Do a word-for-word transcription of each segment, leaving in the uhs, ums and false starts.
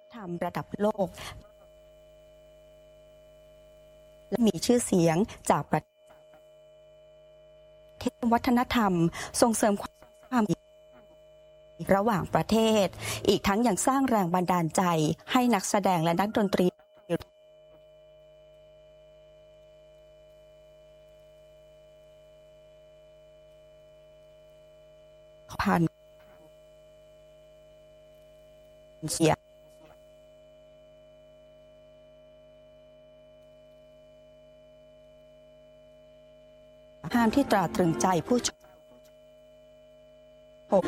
ธรรมระดับโลกและมีชื่อเสียงจากประเทศวัฒนธรรมส่งเสริมความระหว่างประเทศอีกทั้งยังสร้างแรงบันดาลใจให้นักแสดงและนักดนตรีพันเสียห้ามที่ตราตรึงใจผู้ชม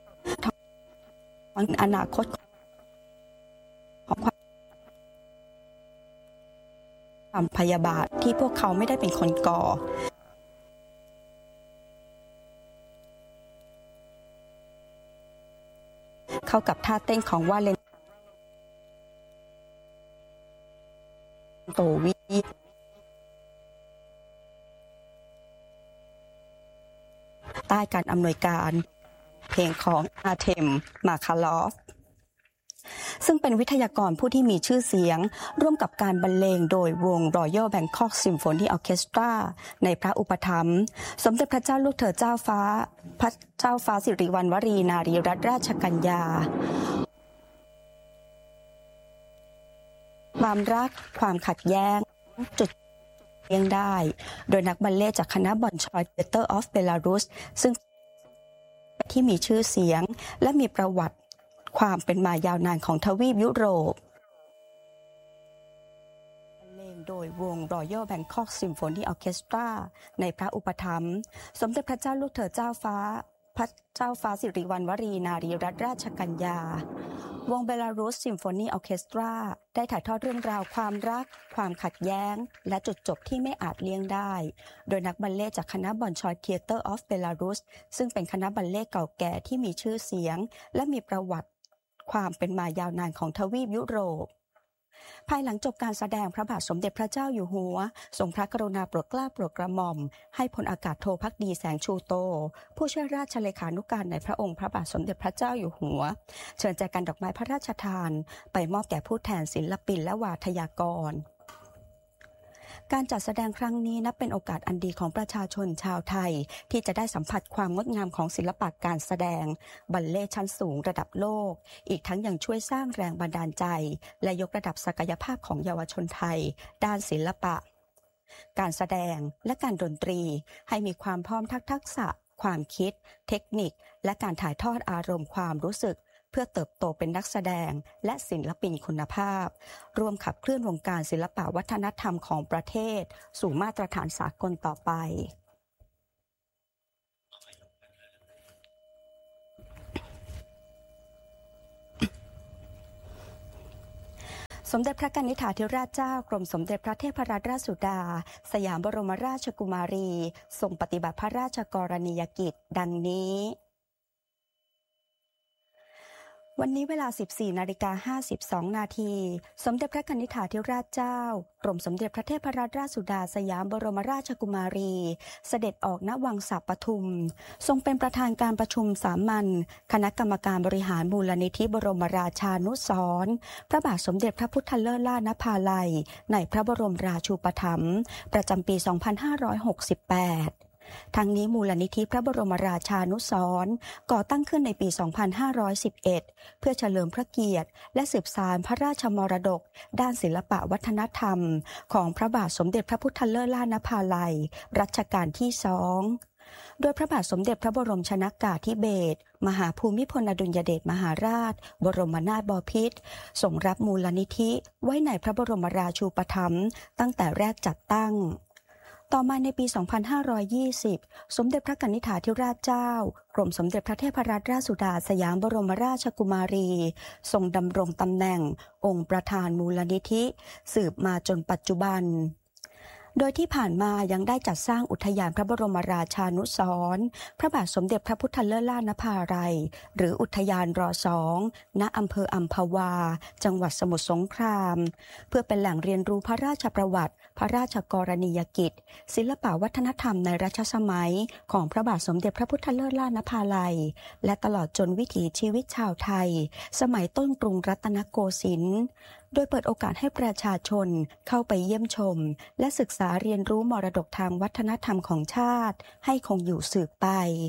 อนาคตของความพยาบาทที่พวกเขาไม่ได้เป็นคนก่อเข้ากับท่าเต้นของวาเลนโตวีใต้การอำนวยการเพลงของอาร์เทมมาคาลอฟซึ่งเป็นวิทยากรผู้ที่มีชื่อเสียงร่วมกับการบรรเลงโดยวง Royal Bangkok Symphony Orchestra ในพระอุปถัมภ์สมเด็จพระเจ้าลูกเธอเจ้าฟ้าพระเจ้าฟ้าสิริวัณวรีนารีรัตนราชกัญญาความรักความขัดแย้งจุดเลี่ยงได้โดยนักบัลเล่ต์จากคณะบอนชอยเทเตอร์ออฟเบลารุสซึ่งที่มีชื่อเสียงและมีประวัติความเป็นมายาวนานของทวีปยุโรปบรรเลงโดยวง Royal Bangkok Symphony Orchestra ในพระอุปถัมภ์สมเด็จพระเจ้าลูกเธอเจ้าฟ้าพระเจ้าฟ้าสิริวัณวรีนารีรัตนราชกัญญาวงเบลารุสซิมโฟนีออร์เคสตราได้ถ่ายทอดเรื่องราวความรักความขัดแย้งและจุดจบที่ไม่อาจเลี่ยงได้โดยนักบัลเล่ต์จากคณะบอนชอยเทเตอร์ออฟเบลารุสซึ่งเป็นคณะบัลเล่ต์เก่าแก่ที่มีชื่อเสียงและมีประวัติความเป็นมายาวนานของทวีปยุโรปภายหลังจบการแสดงพระบาทสมเด็จพระเจ้าอยู่หัวทรงพระกรุณาโปรดเกล้าโปรดกระหม่อมให้พลอากาศโทภักดีแสงชูโตผู้ช่วยราชเลขานุการในพระองค์พระบาทสมเด็จพระเจ้าอยู่หัวเชิญแจกันดอกไม้พระราชทานไปมอบแก่ผู้แทนศิลปินและวาทยากรการจัดแสดงครั้งนี้นับเป็นโอกาสอันดีของประชาชนชาวไทยที่จะได้สัมผัสความงดงามของศิลปะการแสดงบัลเล่ต์ชั้นสูงระดับโลกอีกทั้งยังช่วยสร้างแรงบันดาลใจและยกระดับศักยภาพของเยาวชนไทยด้านศิลปะการแสดงและการดนตรีให้มีความพร้อมทั้งทักษะความคิดเทคนิคและการถ่ายทอดอารมณ์ความรู้สึกเพื่อเติบโตเป็นนักแสดงและศิลปินคุณภาพร่วมขับเคลื่อนวงการศิลปะวัฒนธรรมของประเทศสู่มาตรฐานสากลต่อไปสมเด็จพระกนิษฐาธิราชเจ้ากรมสมเด็จพระเทพรัตนราชสุดาสยามบรมราชกุมารีทรงปฏิบัติพระราชกรณียกิจดังนี้วันนี้เวลา สิบสี่นาฬิกาห้าสิบสอง นาทีสมเด็จพระกนิษฐาธิราชเจ้ากรมสมเด็จพระเทพรัตนราชสุดาสยามบรมราชกุมารีเสด็จออกณวังสาปทุมทรงเป็นประธานการประชุมสามัญคณะกรรมการบริหารมูลนิธิบรมราชานุสรณ์พระบาทสมเด็จพระพุทธเลิศล่านภาลัยในพระบรมราชูปถัมภ์ประจำปี สองพันห้าร้อยหกสิบแปดทั้งนี้มูลนิธิพระบรมราชานุสรณ์ก่อตั้งขึ้นในปี สองพันห้าร้อยสิบเอ็ด เพื่อเฉลิมพระเกียรติและสืบสานพระราชมรดกด้านศิลปะวัฒนธรรมของพระบาทสมเด็จพระพุทธเลิศล่านภาลัยรัชกาลที่สองโดยพระบาทสมเด็จพระบรมชนกาธิเบศรมหาภูมิพลอดุลยเดชมหาราชบรมนาถบพิตรทรงรับมูลนิธิไว้ในพระบรมราชูปถัมภ์ตั้งแต่แรกจัดตั้งต่อมาในปี สองพันห้าร้อยยี่สิบ สมเด็จพระกนิษฐาธิราชเจ้ากรมสมเด็จพระเทพรัตนราชสุดาสยามบรมราชกุมารีทรงดำรงตำแหน่งองค์ประธานมูลนิธิสืบมาจนปัจจุบันโดยที่ผ่านมายังได้จัดสร้างอุทยานพระบรมราชานุสรณ์พระบาทสมเด็จพระพุทธเลิศล่านภาลัยหรืออุทยานรอสองณอำเภออัมพวาจังหวัดสมุทรสงครามเพื่อเป็นแหล่งเรียนรู้พระราชประวัติพระราชกรณียกิจศิลปวัฒนธรรมในรัชสมัยของพระบาทสมเด็จพระพุทธเลิศล่านภาลัยและตลอดจนวิถีชีวิตชาวไทยสมัยต้นกรุงรัตนโกสินทร์โดยเปิดโอกาสให้ประชาชนเข้าไปเยี่ยมชมและศึกษาเรียนรู้มรดกทางวัฒนธรรมของชาติให้คงอยู่สืบไป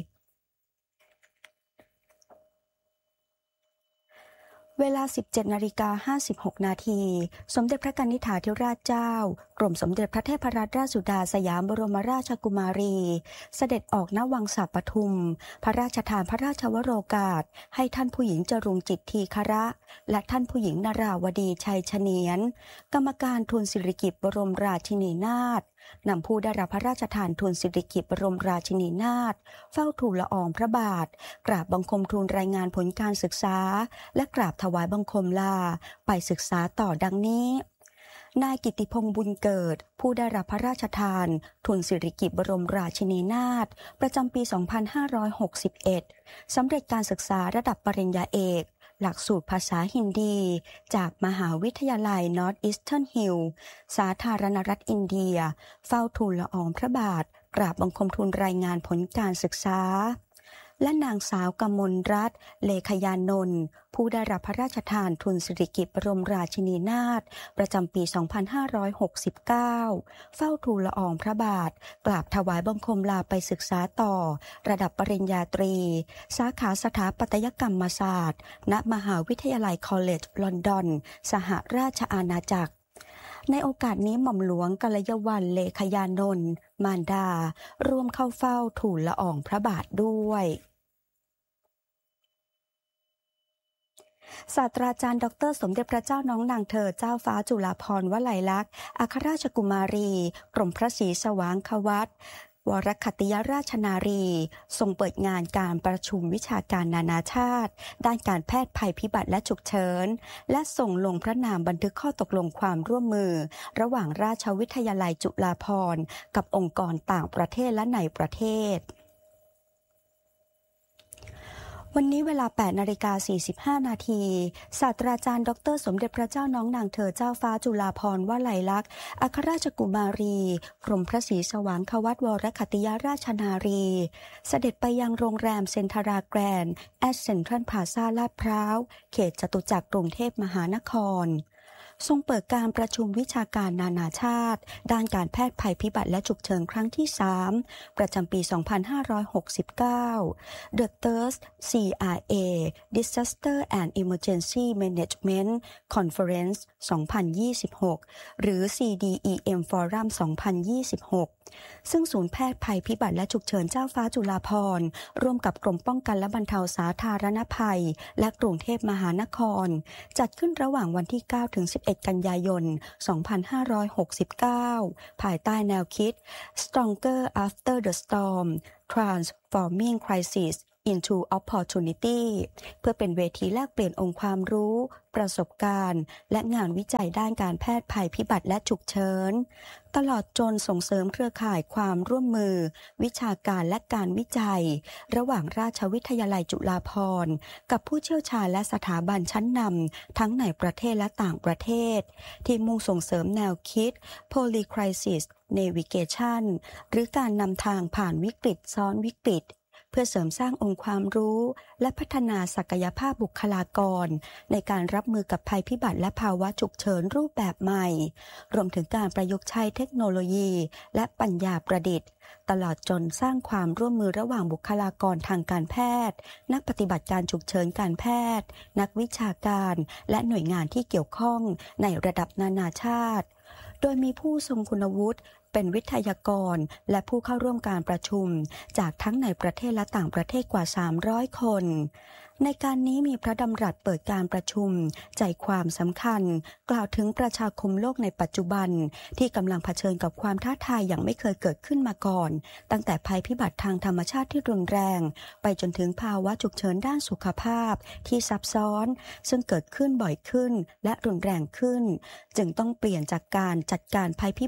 เวลา สิบเจ็ดนาฬิกาห้าสิบหกนาทีสมเด็จพระกนิษฐาธิราชเจ้ากรมสมเด็จพระเทพรัตนราชสุดาสยามบรมราชกุมารีเสด็จออกณวังสาปทุมพระราชทานพระราชวโรกาสให้ท่านผู้หญิงจรุงจิตทีฆระและท่านผู้หญิงนราวดีชัยเฉนียนกรรมการทูลสิริกิติ์บรมราชินีนาถนำผู้ได้รับพระราชทานทูลสิริกิติ์บรมราชินีนาถเฝ้าทูลละอองพระบาทกราบบังคมทูลรายงานผลการศึกษาและกราบถวายบังคมลาไปศึกษาต่อดังนี้นายกิติพงษ์บุญเกิดผู้ได้รับพระราชทานทุนสิริกิติ์บรมราชินีนาถประจำปี สองพันห้าร้อยหกสิบเอ็ด สำเร็จการศึกษาระดับปริญญาเอกหลักสูตรภาษาฮินดีจากมหาวิทยาลัย North Eastern Hill สาธารณรัฐอินเดียเฝ้าทูลละอองพระบาทกราบบังคมทูลรายงานผลการศึกษาและนางสาวกมลรัตน์เลขยานนท์ผู้ได้รับพระราชทานทุนสิริกิติ์บรมราชินีนาถประจำปี สองพันห้าร้อยหกสิบเก้า เฝ้าทูลละอองพระบาทกราบถวายบังคมลาไปศึกษาต่อระดับปริญญาตรีสาขาสถาปัตยกรรมศาสตร์ณมหาวิทยาลัยคอลเลจลอนดอนสหราชอาณาจักรในโอกาสนี้หม่อมหลวงกัลยวรรณเลขยานนท์มารดาร่วมเข้าเฝ้าทูลละอองพระบาทด้วยศาสตราจารย์ดรสมเด็จพระเจ้าน้องนางเธอเจ้าฟ้าจุฬาภรณ์วลัยลักษณ์อัครราชกุมารีกรมพระศรีสว่างควัตรวรคัตติยราชนารีทรงเปิดงานการประชุมวิชาการนานาชาติด้านการแพทย์ภัยพิบัติและฉุกเฉินและส่งลงพระนามบันทึกข้อตกลงความร่วมมือระหว่างราชวิทยาลัยจุฬาภรณ์กับองค์กรต่างประเทศและในประเทศวันนี้เวลา แปดนาฬิกาสี่สิบห้านาทีศาสตราจารย์ดรสมเด็จพระเจ้าน้องนางเธอเจ้าฟ้าจุฬาภรณ์วลัยลักษณ์อัครราชกุมารีกรมพระศรีสว่างควัตรวรคัตติยราชนารีเสด็จไปยังโรงแรมเซ็นทราแกรนด์แอดเซ็นทรัลพลาซ่าลาดพร้าวเขตจตุจักรกรุงเทพมหานครทรงเปิดการประชุมวิชาการนานาชาติด้านการแพทย์ภัยพิบัติและฉุกเฉินครั้งที่ สาม ประจำปี สองพันห้าร้อยหกสิบเก้า The Third ซี อาร์ เอ Disaster and Emergency Management Conference สองพันยี่สิบหก หรือ ซี ดี อี เอ็ม Forum สองพันยี่สิบหก ซึ่งศูนย์แพทย์ภัยพิบัติและฉุกเฉินเจ้าฟ้าจุฬาภรณ์ร่วมกับกรมป้องกันและบรรเทาสาธารณภัยและกรุงเทพมหานครจัดขึ้นระหว่างวันที่ เก้าถึงสิบเอ็ด กันยายน สองพันห้าร้อยหกสิบเก้า ภายใต้แนวคิด Stronger After the Storm Transforming Crisis into Opportunity เพื่อเป็นเวทีแลกเปลี่ยนองค์ความรู้ประสบการณ์และงานวิจัยด้านการแพทย์ภัยพิบัติและฉุกเฉินตลอดจนส่งเสริมเครือข่ายความร่วมมือวิชาการและการวิจัยระหว่างราชวิทยาลัยจุฬาภรณ์กับผู้เชี่ยวชาญและสถาบันชั้นนำทั้งในประเทศและต่างประเทศที่มุ่งส่งเสริมแนวคิด Polycrisis Navigation หรือการนำทางผ่านวิกฤตซ้อนวิกฤตเพื่อเสริมสร้างองค์ความรู้และพัฒนาศักยภาพบุคลากรในการรับมือกับภัยพิบัติและภาวะฉุกเฉินรูปแบบใหม่รวมถึงการประยุกต์ใช้เทคโนโลยีและปัญญาประดิษฐ์ตลอดจนสร้างความร่วมมือระหว่างบุคลากรทางการแพทย์นักปฏิบัติการฉุกเฉินการแพทย์นักวิชาการและหน่วยงานที่เกี่ยวข้องในระดับนานาชาติโดยมีผู้ทรงคุณวุฒิเป็นวิทยากรและผู้เข้าร่วมการประชุมจากทั้งในประเทศและต่างประเทศกว่า สามร้อย คนในการนี้มีพระดำรัสเปิดการประชุมใจความสำคัญกล่าวถึงประชาคมโลกในปัจจุบันที่กำลังเผชิญกับความท้าทายอย่างไม่เคยเกิดขึ้นมาก่อนตั้งแต่ภัยพิบัติทางธรรมชาติที่รุนแรงไปจนถึงภาวะฉุกเฉินด้านสุขภาพที่ซับซ้อนซึ่งเกิดขึ้นบ่อยขึ้นและรุนแรงขึ้นจึงต้องเปลี่ยนจากการจัดการภัยพิบัติ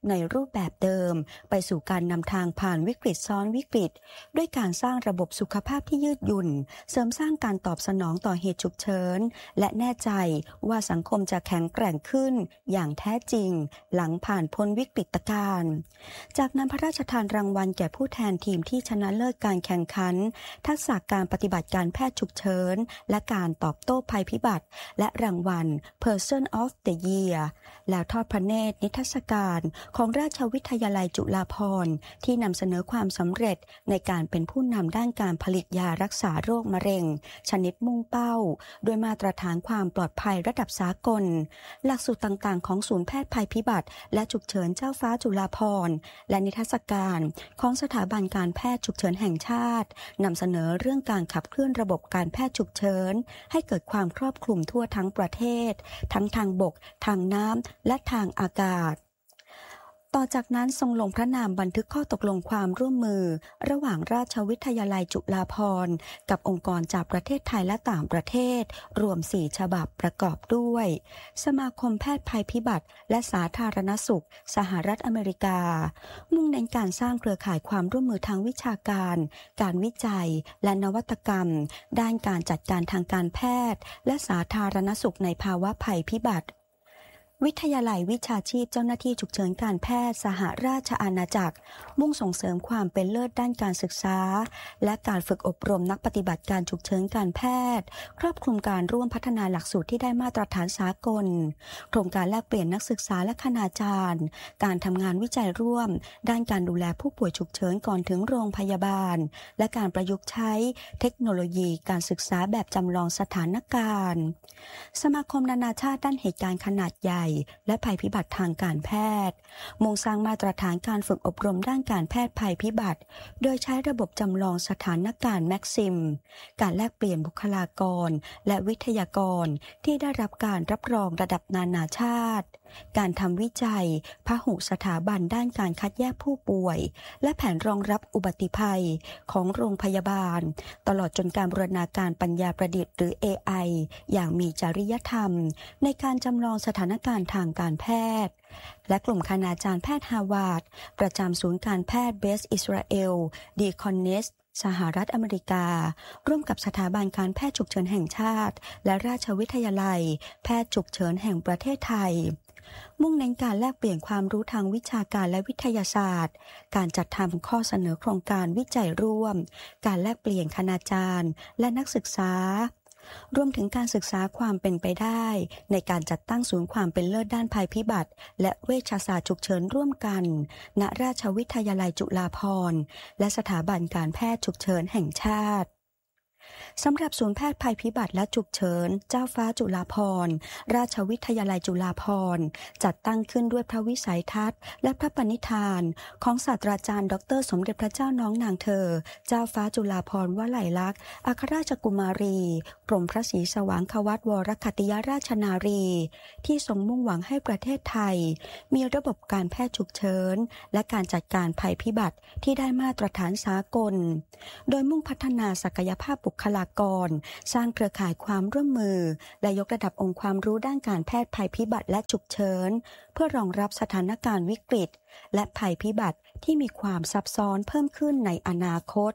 ในรูปแบบเดิมไปสู่การนำทางผ่านวิกฤตซ้อนวิกฤตด้วยการสร้างระบบสุขภาพที่ยืดหยุ่นเสริมสร้างการตอบสนองต่อเหตุฉุกเฉินและแน่ใจว่าสังคมจะแข็งแกร่งขึ้นอย่างแท้จริงหลังผ่านพ้นวิกฤตการณ์จากนั้นพระราชทานรางวัลแก่ผู้แทนทีมที่ชนะเลิศการแข่งขันทักษะการปฏิบัติการแพทย์ฉุกเฉินและการตอบโต้ภัยพิบัติและรางวัล Person of the Year แล้วทอดพระเนตรนิทรรศการของราชวิทยาลัยจุฬาภรณ์ที่นำเสนอความสำเร็จในการเป็นผู้นำด้านการผลิตยารักษาโรคมะเร็งชนิดมุ่งเป้าด้วยมาตรฐานความปลอดภัยระดับสากลหลักสูตรต่างๆของศูนย์แพทย์ภัยพิบัติและฉุกเฉินเจ้าฟ้าจุฬาภรณ์และนิทรรศการของสถาบันการแพทย์ฉุกเฉินแห่งชาตินำเสนอเรื่องการขับเคลื่อนระบบการแพทย์ฉุกเฉินให้เกิดความครอบคลุมทั่วทั้งประเทศทั้งทางบกทางน้ำและทางอากาศต่อจากนั้นทรงลงพระนามบันทึกข้อตกลงความร่วมมือระหว่างราชวิทยาลัยจุฬาภรณ์กับองค์กรจากประเทศไทยและต่างประเทศรวมสี่ฉบับประกอบด้วยสมาคมแพทย์ภัยพิบัติและสาธารณสุขสหรัฐอเมริกามุ่งเน้นการสร้างเครือข่ายความร่วมมือทางวิชาการการวิจัยและนวัตกรรมด้านการจัดการทางการแพทย์และสาธารณสุขในภาวะภัยพิบัติวิทยาลัยวิชาชีพเจ้าหน้าที่ฉุกเฉินการแพทย์สหราชอาณาจักรมุ่งส่งเสริมความเป็นเลิศด้านการศึกษาและการฝึกอบรมนักปฏิบัติการฉุกเฉินการแพทย์ครอบคลุมการร่วมพัฒนาหลักสูตรที่ได้มาตรฐานสากลโครงการแลกเปลี่ยนนักศึกษาและคณาจารย์การทำงานวิจัยร่วมด้านการดูแลผู้ป่วยฉุกเฉินก่อนถึงโรงพยาบาลและการประยุกต์ใช้เทคโนโลยีการศึกษาแบบจำลองสถานการณ์สมาคมนานาชาติด้านเหตุการณ์ขนาดใหญ่และภัยพิบัติทางการแพทย์มุ่งสร้างมาตรฐานการฝึกอบรมด้านการแพทย์ภัยพิบัติโดยใช้ระบบจำลองสถานการณ์แม็กซิมการแลกเปลี่ยนบุคลากรและวิทยากรที่ได้รับการรับรองระดับนานาชาติการทำวิจัยพหุสถาบันด้านการคัดแยกผู้ป่วยและแผนรองรับอุบัติภัยของโรงพยาบาลตลอดจนการบูรณาการปัญญาประดิษฐ์หรือ เอ ไอ อย่างมีจริยธรรมในการจำลองสถานการณ์ทางการแพทย์และกลุ่มคณาจารย์แพทย์ฮาร์วาร์ดประจำศูนย์การแพทย์เบสอิสราเอลดีคอนเนสสหรัฐอเมริการ่วมกับสถาบันการแพทย์ฉุกเฉินแห่งชาติและราชวิทยาลัยแพทย์ฉุกเฉินแห่งประเทศไทยมุ่งเน้นการแลกเปลี่ยนความรู้ทางวิชาการและวิทยาศาสตร์การจัดทำข้อเสนอโครงการวิจัยร่วมการแลกเปลี่ยนคณาจารย์และนักศึกษารวมถึงการศึกษาความเป็นไปได้ในการจัดตั้งศูนย์ความเป็นเลิศด้านภัยพิบัติและเวชศาสตร์ฉุกเฉินร่วมกันณราชวิทยาลัยจุฬาภรณ์และสถาบันการแพทย์ฉุกเฉินแห่งชาติสำหรับศูนย์แพทย์ภัยพิบัติและฉุกเฉินเจ้าฟ้าจุฬาภรณ์ราชวิทยาลัยจุฬาภรณ์จัดตั้งขึ้นด้วยพระวิสัยทัศน์และพระปณิธานของศาสตราจารย์ดรสมเด็จพระเจ้าน้องนางเธอเจ้าฟ้าจุฬาภรณ์วลัยลักษณ์อัครราชกุมารีกรมพระศรีสว่างควัตวรคัตติยราชนารีที่ทรงมุ่งหวังให้ประเทศไทยมีระบบการแพทย์ฉุกเฉินและการจัดการภัยพิบัติที่ได้มาตรฐานสากลโดยมุ่งพัฒนาศักยภาพบุคลากรสร้างเครือข่ายความร่วมมือและยกระดับองค์ความรู้ด้านการแพทย์ภัยพิบัติและฉุกเฉินเพื่อรองรับสถานการณ์วิกฤตและภัยพิบัติที่มีความซับซ้อนเพิ่มขึ้นในอนาคต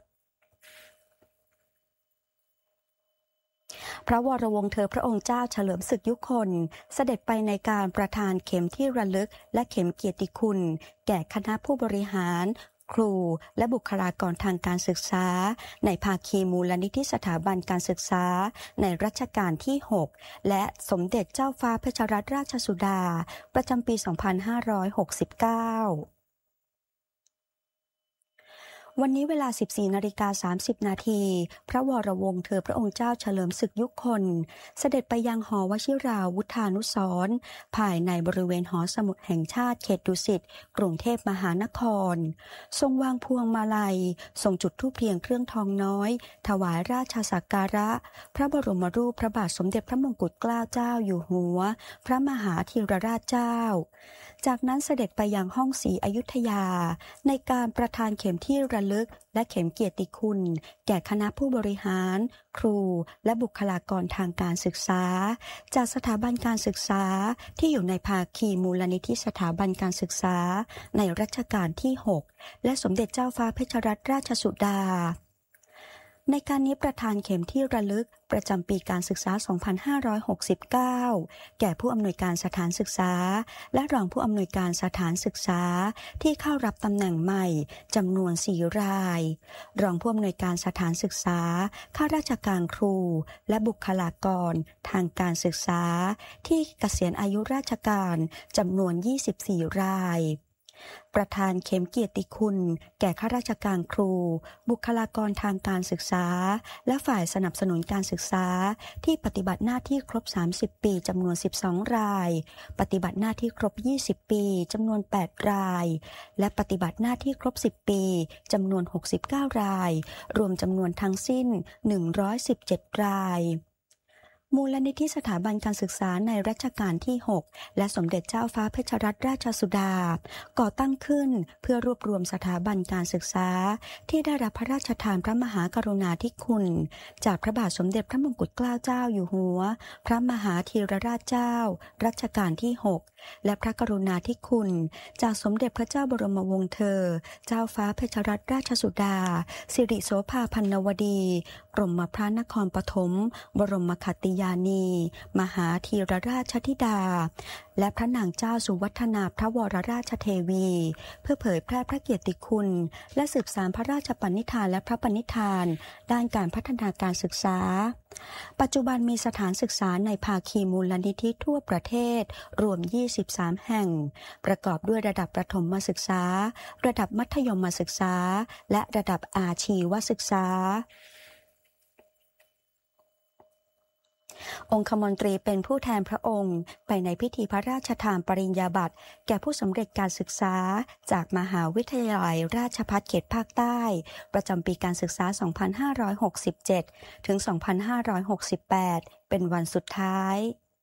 พระวรวงศ์เธอพระองค์เจ้าเฉลิมศึกยุคนเสด็จไปในการประทานเข็มที่ระลึกและเข็มเกียรติคุณแก่คณะผู้บริหารครูและบุคลากรทางการศึกษาในภาคีมูลนิธิสถาบันการศึกษาในรัชกาลที่หกและสมเด็จเจ้าฟ้าเพชรรัตนราชสุดาประจำปี สองพันห้าร้อยหกสิบเก้าวันนี้เวลา สิบสี่นาฬิกาสามสิบนาทีพระวรวงศ์เธอพระองค์เจ้าเฉลิมศึกยุคนเสด็จไปยังหอวชิราวุธานุสรณ์ภายในบริเวณหอสมุดแห่งชาติเขตดุสิตกรุงเทพมหานครทรงวางพวงมาลัยทรงจุดธูปเทียนเครื่องทองน้อยถวายราชสักการะพระบรมรูปพระบาทสมเด็จพระมงกุฎเกล้าเจ้าอยู่หัวพระมหาธีรราชเจ้าจากนั้นเสด็จไปยังห้องศรีอยุธยาในการประทานเข็มที่ระลึกและเข็มเกียรติคุณแก่คณะผู้บริหารครูและบุคลากรทางการศึกษาจากสถาบันการศึกษาที่อยู่ในภาคีมูลนิธิสถาบันการศึกษาในรัชกาลที่หกและสมเด็จเจ้าฟ้าเพชรรัตนราชสุดาในการนี้ประธานเข็มที่ระลึกประจำปีการศึกษา สองพันห้าร้อยหกสิบเก้า แก่ผู้อำนวยการสถานศึกษาและรองผู้อำนวยการสถานศึกษาที่เข้ารับตำแหน่งใหม่จำนวนสี่รายรองผู้อำนวยการสถานศึกษาข้าราชการครูและบุคลากรทางการศึกษาที่เกษียณอายุราชการจำนวนยี่สิบสี่รายประธานเข็มเกียรติคุณแก่ข้าราชการครูบุคลากรทางการศึกษาและฝ่ายสนับสนุนการศึกษาที่ปฏิบัติหน้าที่ครบสามสิบปีจำนวนสิบสองรายปฏิบัติหน้าที่ครบยี่สิบปีจำนวนแปดรายและปฏิบัติหน้าที่ครบสิบปีจำนวนหกสิบเก้ารายรวมจำนวนทั้งสิ้นหนึ่งร้อยสิบเจ็ดรายมูลนิธิสถาบันการศึกษาในรัชกาลที่หกและสมเด็จเจ้าฟ้าเพชรรัตนราชสุดาก่อตั้งขึ้นเพื่อรวบรวมสถาบันการศึกษาที่ได้รับพระราชทานพระมหากรุณาธิคุณจากพระบาทสมเด็จพระมงกุฎเกล้าเจ้าอยู่หัวพระมหาธีรราชเจ้ารัชกาลที่หกและพระกรุณาธิคุณจากสมเด็จพระเจ้าบรมวงศ์เธอเจ้าฟ้าเพชรรัตนราชสุดาสิริโสภาพันนวดีกรมพระนครปฐมบรมขัตติยานีมหาธีรราชธิดาและพระนางเจ้าสุวัฒนาพระวรราชเทวีเพื่อเผยแพร่พระเกียรติคุณและสืบสานพระราชปณิธานและพระปณิธานด้านการพัฒนาการศึกษาปัจจุบันมีสถานศึกษาในภาคีมูลนิธิทั่วประเทศรวมยี่สิบสามแห่งประกอบด้วยระดับประถมศึกษาระดับมัธยมศึกษาและระดับอาชีวศึกษาองคมนตรีเป็นผู้แทนพระองค์ไปในพิธีพระราชทานปริญญาบัตรแก่ผู้สำเร็จการศึกษาจากมหาวิทยาลัยราชภัฏเขตภาคใต้ประจำปีการศึกษา สองพันห้าร้อยหกสิบเจ็ด ถึง สองพันห้าร้อยหกสิบแปด เป็นวันสุดท้าย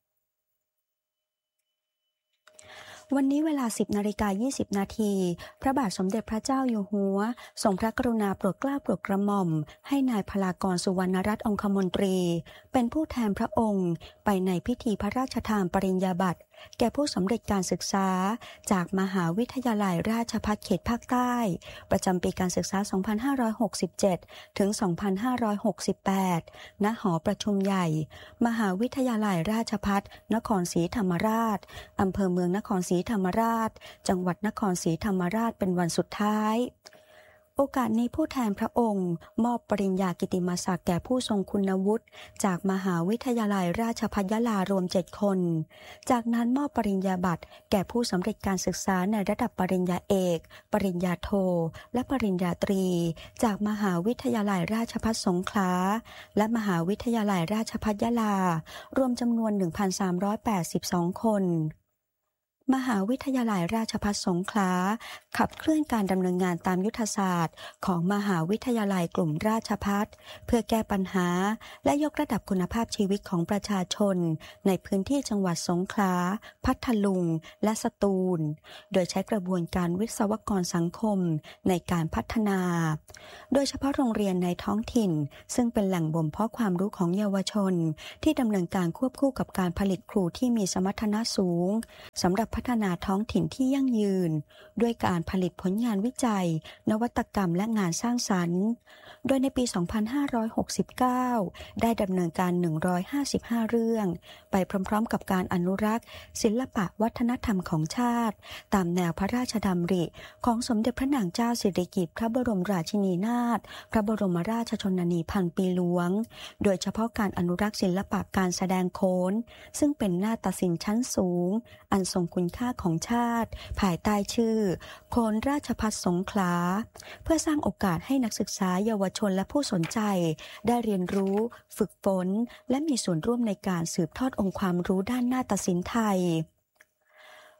วันนี้เวลา สิบนาฬิกายี่สิบนาทีพระบาทสมเด็จพระเจ้าอยู่หัวทรงพระกรุณาโปรดเกล้าโปรดกระหม่อมให้นายพลากรสุวรรณรัตน์องคมนตรีเป็นผู้แทนพระองค์ไปในพิธีพระราชทานปริญญาบัตรแก่ผู้สำเร็จการศึกษาจากมหาวิทยาลัยราชภัฏเขตภาคใต้ประจำปีการศึกษา สองพันห้าร้อยหกสิบเจ็ด ถึง สองพันห้าร้อยหกสิบแปด ณ หอประชุมใหญ่มหาวิทยาลัยราชภัฏนครศรีธรรมราชอำเภอเมืองนครศรีธรรมราชจังหวัดนครศรีธรรมราชเป็นวันสุดท้ายโอกาสนี้ผู้แทนพระองค์มอบปริญญากิตติมศักดิ์แก่ผู้ทรงคุณวุฒิจากมหาวิทยาลัยราชภัฏยะลารวมเจ็ดคนจากนั้นมอบปริญญาบัตรแก่ผู้สำเร็จการศึกษาในระดับปริญญาเอกปริญญาโทและปริญญาตรีจากมหาวิทยาลัยราชภัฏสงขลาและมหาวิทยาลัยราชภัฏยะลารวมจำนวน หนึ่งพันสามร้อยแปดสิบสอง คนมหาวิทยาลัยราชภัฏสงขลาขับเคลื่อนการดำเนินงานตามยุทธศาสตร์ของมหาวิทยาลัยกลุ่มราชภัฏเพื่อแก้ปัญหาและยกระดับคุณภาพชีวิตของประชาชนในพื้นที่จังหวัดสงขลาพัทลุงและสตูลโดยใช้กระบวนการวิศวกรสังคมในการพัฒนาโดยเฉพาะโรงเรียนในท้องถิ่นซึ่งเป็นแหล่งบ่มเพาะความรู้ของเยาวชนที่ดำเนินการควบคู่กับการผลิตครูที่มีสมรรถนะสูงสำหรับพัฒนาท้องถิ่นที่ยั่งยืนด้วยการผลิตผลงานวิจัยนวัตกรรมและงานสร้างสรรค์โดยในปี สองพันห้าร้อยหกสิบเก้า ได้ดำเนินการ หนึ่งร้อยห้าสิบห้า เรื่องไปพร้อมๆกับการอนุรักษ์ศิลปะวัฒนธรรมของชาติตามแนวพระราชดำริของสมเด็จพระนางเจ้าสิริกิติ์พระบรมราชินีนาถพระบรมราชชนนีพันปีหลวงโดยเฉพาะการอนุรักษ์ศิลปะการแสดงโขนซึ่งเป็นนาฏศิลป์ชั้นสูงอันทรงคุณค่าของชาติภายใต้ชื่อโขนราชภัฏสงขลาเพื่อสร้างโอกาสให้นักศึกษาเยาวชนและผู้สนใจได้เรียนรู้ฝึกฝนและมีส่วนร่วมในการสืบทอดองค์ความรู้ด้านนาฏศิลป์ไทย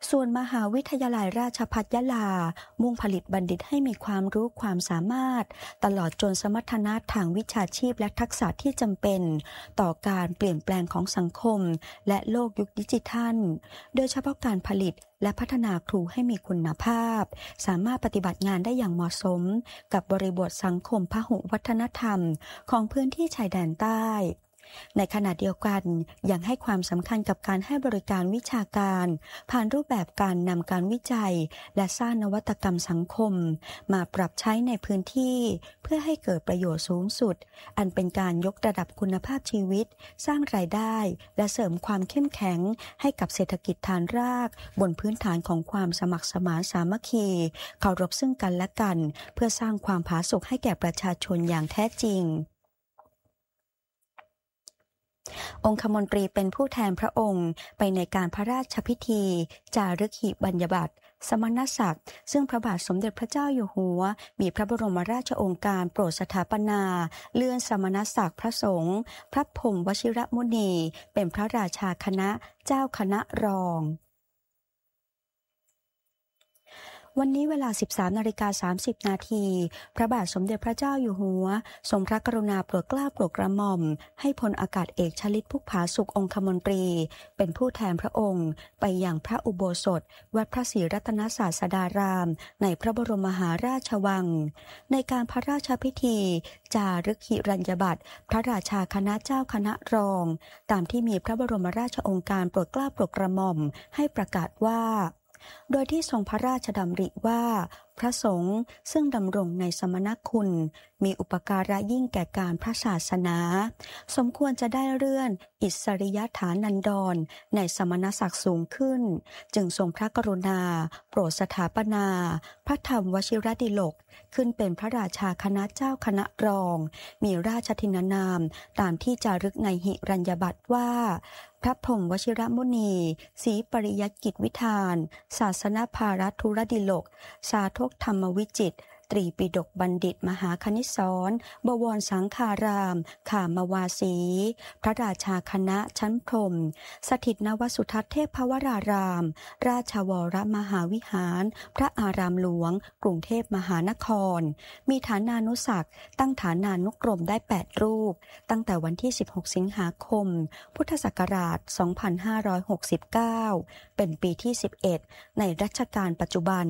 ส่วนมหาวิทยาลัยราชภัฏยะลามุ่งผลิตบัณฑิตให้มีความรู้ความสามารถตลอดจนสมรรถนะทางวิชาชีพและทักษะที่จำเป็นต่อการเปลี่ยนแปลงของสังคมและโลกยุคดิจิทัลโดยเฉพาะการผลิตและพัฒนาครูให้มีคุณภาพสามารถปฏิบัติงานได้อย่างเหมาะสมกับบริบทสังคมพหุวัฒนธรรมของพื้นที่ชายแดนใต้ในขณะเดียวกันยังให้ความสำคัญกับการให้บริการวิชาการผ่านรูปแบบการนำการวิจัยและสร้างนวัตกรรมสังคมมาปรับใช้ในพื้นที่เพื่อให้เกิดประโยชน์สูงสุดอันเป็นการยกระดับคุณภาพชีวิตสร้างรายได้และเสริมความเข้มแข็งให้กับเศรษฐกิจฐานรากบนพื้นฐานของความสมัครสมานสามัคคีเคารพซึ่งกันและกันเพื่อสร้างความผาสุกให้แก่ประชาชนอย่างแท้จริงองคมนตรีเป็นผู้แทนพระองค์ไปในการพระราชพิธีจารึกหิบัญญัติสมณศักดิ์ซึ่งพระบาทสมเด็จพระเจ้าอยู่หัวมีพระบรมราชโองการโปรดสถาปนาเลื่อนสมณศักดิ์พระสงฆ์พระพรหมวชิรมุนีเป็นพระราชาคณะเจ้าคณะรองวันนี้เวลา สิบสามนาฬิกาสามสิบนาทีพระบาทสมเด็จพระเจ้าอยู่หัวทรงพระกรุณาโปรดเกล้าโปรดกระหม่อมให้พลอากาศเอกชลิตพุกผาสุของคมนตรีเป็นผู้แทนพระองค์ไปยังพระอุโบสถวัดพระศรีรัตนศาสดารามในพระบรมมหาราชวังในการพระราชพิธีจารึกหิรัญญบัตรพระราชาคณะเจ้าคณะรองตามที่มีพระบรมราชโองการโปรดเกล้าโปรดกระหม่อมให้ประกาศว่าโดยที่ทรงพระราชดำริว่าพระสงฆ์ซึ่งดำรงในสมณคุณมีอุปการะยิ่งแก่การพระศาสนาสมควรจะได้เลื่อนอิสริยฐานันดรในสมณศักดิ์สูงขึ้นจึงทรงพระกรุณาโปรดสถาปนาพระธรรมวชิรดิลกขึ้นเป็นพระราชาคณะเจ้าคณะรองมีราชทินนามตามที่จารึกในหิรัญญบัตรว่าพระพรหมวชิรมุนีศรีปริยัติกิจวิธานศาสนภารัธุรดิลกสาธกธรรมวิจิตรตรีปิฎกบัณฑิตมหาคณิสรบวรสังฆารามขามวาสีพระราชาคณะชั้นพรหมสถิตนวสุทัศน์เทพพวรารามราชวรมหาวิหารพระอารามหลวงกรุงเทพมหานครมีฐานานุศักดิ์ตั้งฐานานุกรมได้แปดรูปตั้งแต่วันที่สิบหกสิงหาคมพุทธศักราชสองพันห้าร้อยหกสิบเก้าเป็นปีที่สิบเอ็ดในรัชกาลปัจจุบัน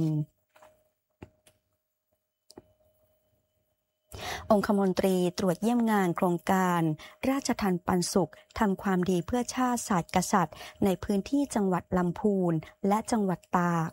องคมนตรีตรวจเยี่ยมงานโครงการราชทัณฑ์ปันสุขทำความดีเพื่อชาติศาสตร์กษัตริย์ในพื้นที่จังหวัดลำพูนและจังหวัดตาก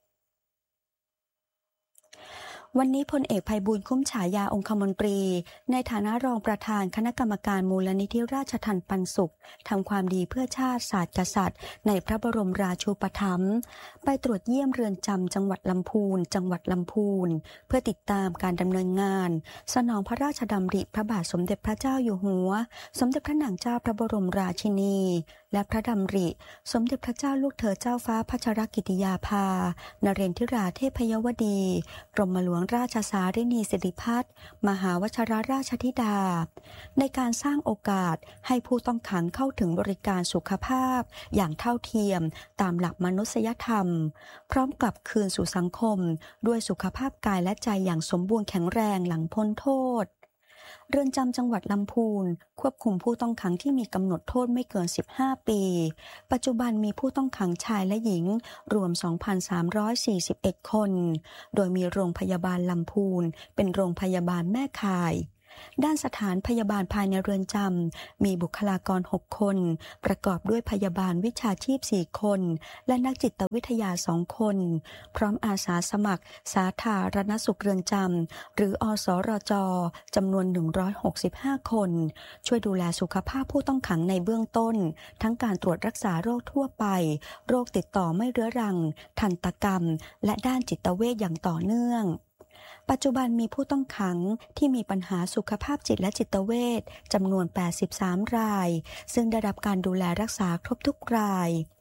วันนี้พลเอกไพบูลย์คุ้มฉายาองคมนตรีในฐานะรองประธานคณะกรรมการมูลนิธิราชทัณฑ์ปันสุขทำความดีเพื่อชาติศาสตร์กษัตริย์ในพระบรมราชูปถัมภ์ไปตรวจเยี่ยมเรือนจำจังหวัดลำพูนจังหวัดลำพูนเพื่อติดตามการดำเนินงานสนองพระราชดำริพระบาทสมเด็จพระเจ้าอยู่หัวสมเด็จพระนางเจ้าพระบรมราชินีและพระดำริสมเด็จพระเจ้าลูกเธอเจ้าฟ้าพัชรกิติยาภานเรนทิราเทพยวดีกรมหลวงราชสารินีสิริพัฒน์มหาวชิรราชธิดาในการสร้างโอกาสให้ผู้ต้องขังเข้าถึงบริการสุขภาพอย่างเท่าเทียมตามหลักมนุษยธรรมพร้อมกลับคืนสู่สังคมด้วยสุขภาพกายและใจอย่างสมบูรณ์แข็งแรงหลังพ้นโทษเรือนจำจังหวัดลำพูนควบคุมผู้ต้องขังที่มีกำหนดโทษไม่เกินสิบห้าปีปัจจุบันมีผู้ต้องขังชายและหญิงรวม สองพันสามร้อยสี่สิบเอ็ด คนโดยมีโรงพยาบาลลำพูนเป็นโรงพยาบาลแม่ข่ายด้านสถานพยาบาลภายในเรือนจำมีบุคลากรหกคนประกอบด้วยพยาบาลวิชาชีพสี่คนและนักจิตวิทยาสองคนพร้อมอาสาสมัครสาธารณสุขเรือนจำหรืออสรจจำนวนหนึ่งร้อยหกสิบห้าคนช่วยดูแลสุขภาพผู้ต้องขังในเบื้องต้นทั้งการตรวจรักษาโรคทั่วไปโรคติดต่อไม่เรื้อรังทันตกรรมและด้านจิตเวชอย่างต่อเนื่องปัจจุบันมีผู้ต้องขังที่มีปัญหาสุขภาพจิตและจิตเวชจำนวนแปดสิบสามรายซึ่งได้รับการดูแลรักษาครบทุกราย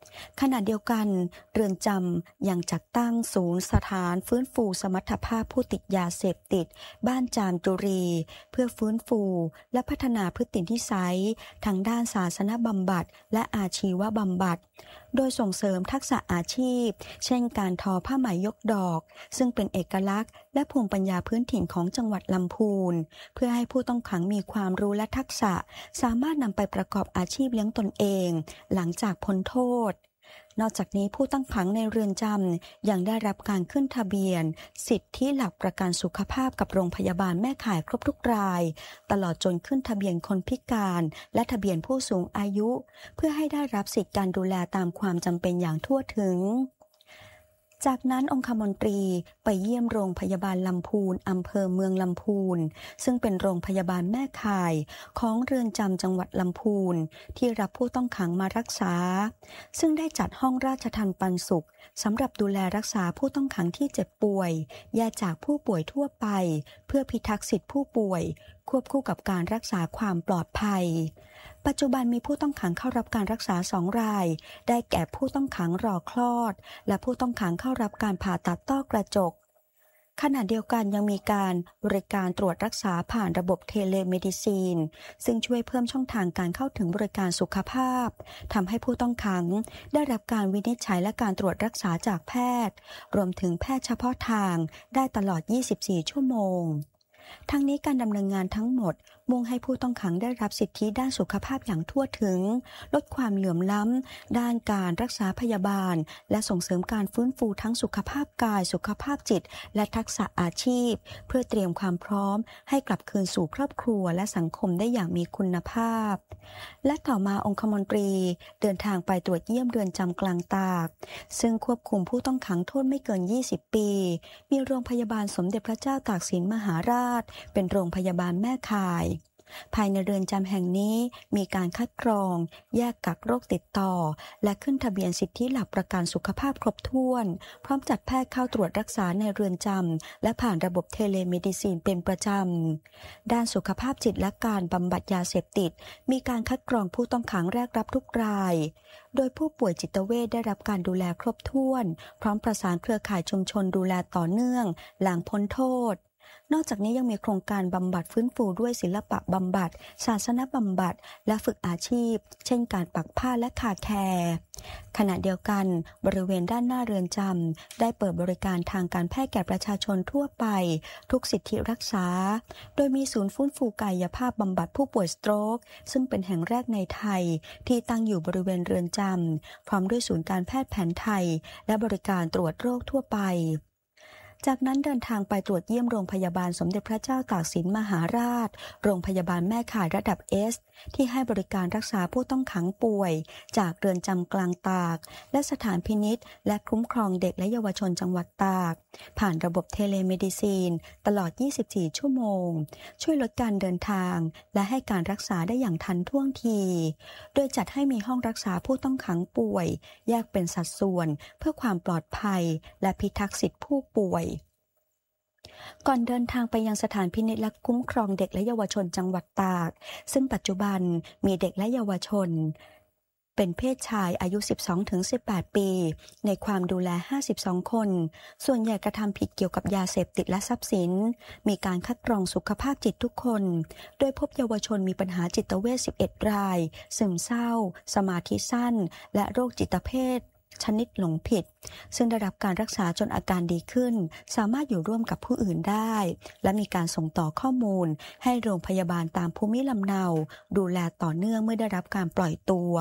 ขณะเดียวกันเรือนจำยังจัดตั้งศูนย์สถานฟื้นฟูสมรรถภาพผู้ติดยาเสพติดบ้านจามจุรีเพื่อฟื้นฟูและพัฒนาพฤตินิสัยทางด้านศาสนบำบัดและอาชีวบำบัดโดยส่งเสริมทักษะอาชีพเช่นการทอผ้าไหมยกดอกซึ่งเป็นเอกลักษณ์และภูมิปัญญาพื้นถิ่นของจังหวัดลำพูนเพื่อให้ผู้ต้องขังมีความรู้และทักษะสามารถนำไปประกอบอาชีพเลี้ยงตนเองหลังจากพ้นโทษนอกจากนี้ผู้ต้องขังในเรือนจำยังได้รับการขึ้นทะเบียนสิทธิหลักประกันสุขภาพกับโรงพยาบาลแม่ข่ายครบทุกรายตลอดจนขึ้นทะเบียนคนพิการและทะเบียนผู้สูงอายุเพื่อให้ได้รับสิทธิการดูแลตามความจำเป็นอย่างทั่วถึงจากนั้นองคมนตรีไปเยี่ยมโรงพยาบาลลำพูนอำเภอเมืองลำพูนซึ่งเป็นโรงพยาบาลแม่ข่ายของเรือนจำจังหวัดลำพูนที่รับผู้ต้องขังมารักษาซึ่งได้จัดห้องราชทัณฑ์ปันสุขสำหรับดูแลรักษาผู้ต้องขังที่เจ็บป่วยแยกจากผู้ป่วยทั่วไปเพื่อพิทักษ์สิทธิผู้ป่วยควบคู่กับการรักษาความปลอดภัยปัจจุบันมีผู้ต้องขังเข้ารับการรักษาสองรายได้แก่ผู้ต้องขังรอคลอดและผู้ต้องขังเข้ารับการผ่าตัดต้อกระจกขณะเดียวกันยังมีการบริการตรวจรักษาผ่านระบบเทเลเมดิซีนซึ่งช่วยเพิ่มช่องทางการเข้าถึงบริการสุขภาพทำให้ผู้ต้องขังได้รับการวินิจฉัยและการตรวจรักษาจากแพทย์รวมถึงแพทย์เฉพาะทางได้ตลอดยี่สิบสี่ชั่วโมงทั้งนี้การดำเนินงานทั้งหมดมุ่งให้ผู้ต้องขังได้รับสิทธิด้านสุขภาพอย่างทั่วถึงลดความเหลื่อมล้ำด้านการรักษาพยาบาลและส่งเสริมการฟื้นฟูทั้งสุขภาพกายสุขภาพจิตและทักษะอาชีพเพื่อเตรียมความพร้อมให้กลับคืนสู่ครอบครัวและสังคมได้อย่างมีคุณภาพและต่อมาองคมนตรีเดินทางไปตรวจเยี่ยมเรือนจำกลางตากซึ่งควบคุมผู้ต้องขังโทษไม่เกินยี่สิบปีมีโรงพยาบาลสมเด็จพระเจ้าตากสินมหาราชเป็นโรงพยาบาลแม่ข่ายภายในเรือนจำแห่งนี้มีการคัดกรองแยกกักโรคติดต่อและขึ้นทะเบียนสิทธิหลักประกันสุขภาพครบถ้วนพร้อมจัดแพทย์เข้าตรวจรักษาในเรือนจำและผ่านระบบเทเลเมดิซีนเป็นประจำด้านสุขภาพจิตและการบำบัดยาเสพติดมีการคัดกรองผู้ต้องขังแรกรับทุกรายโดยผู้ป่วยจิตเวชได้รับการดูแลครบถ้วนพร้อมประสานเครือข่ายชุมชนดูแลต่อเนื่องหลังพ้นโทษนอกจากนี้ยังมีโครงการบำบัดฟื้นฟูด้วยศิลปะบำบัดศาสนบำบัดและฝึกอาชีพเช่นการปักผ้าและคาแคร์ขณะเดียวกันบริเวณด้านหน้าเรือนจำได้เปิดบริการทางการแพทย์แก่ประชาชนทั่วไปทุกสิทธิรักษาโดยมีศูนย์ฟื้นฟูกายภาพบำบัดผู้ป่วยสโตรกซึ่งเป็นแห่งแรกในไทยที่ตั้งอยู่บริเวณเรือนจำพร้อมด้วยศูนย์การแพทย์แผนไทยและบริการตรวจโรคทั่วไปจากนั้นเดินทางไปตรวจเยี่ยมโรงพยาบาลสมเด็จพระเจ้าตากสินมหาราชโรงพยาบาลแม่ข่ายระดับ เอส ที่ให้บริการรักษาผู้ต้องขังป่วยจากเรือนจำกลางตากและสถานพินิจและคุ้มครองเด็กและเยาวชนจังหวัดตากผ่านระบบเทเลเมดิซีนตลอดยี่สิบสี่ชั่วโมงช่วยลดการเดินทางและให้การรักษาได้อย่างทันท่วงทีโดยจัดให้มีห้องรักษาผู้ต้องขังป่วยแยกเป็นสัดส่วนเพื่อความปลอดภัยและพิทักษ์สิทธิผู้ป่วยก่อนเดินทางไปยังสถานพินิจและคุ้มครองเด็กและเยาวชนจังหวัดตากซึ่งปัจจุบันมีเด็กและเยาวชนเป็นเพศชายอายุ สิบสองถึงสิบแปด ปีในความดูแลห้าสิบสองคนส่วนใหญ่กระทำผิดเกี่ยวกับยาเสพติดและทรัพย์สินมีการคัดกรองสุขภาพจิตทุกคนโดยพบเยาวชนมีปัญหาจิตเวชสิบเอ็ดรายซึมเศร้าสมาธิสั้นและโรคจิตเภทชนิดหลงผิดซึ่งได้รับการรักษาจนอาการดีขึ้นสามารถอยู่ร่วมกับผู้อื่นได้และมีการส่งต่อข้อมูลให้โรงพยาบาลตามภูมิลำเนาดูแลต่อเนื่องเมื่อได้รับการปล่อยตัว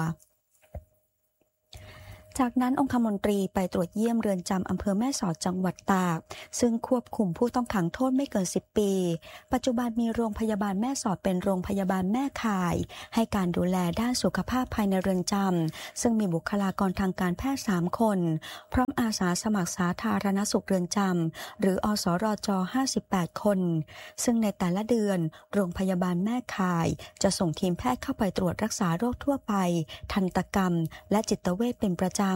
จากนั้นองคมนตรีไปตรวจเยี่ยมเรือนจำอำเภอแม่สอดจังหวัดตากซึ่งควบคุมผู้ต้องขังโทษไม่เกินสิบปีปัจจุบันมีโรงพยาบาลแม่สอดเป็นโรงพยาบาลแม่ข่ายให้การดูแลด้านสุขภาพภายในเรือนจำซึ่งมีบุคลากรทางการแพทย์สามคนพร้อมอาสาสมัครสาธารณสุขเรือนจำหรืออสรจห้าสิบแปดคนซึ่งในแต่ละเดือนโรงพยาบาลแม่ข่ายจะส่งทีมแพทย์เข้าไปตรวจรักษาโรคทั่วไปทันตกรรมและจิตเวชเป็นประจำ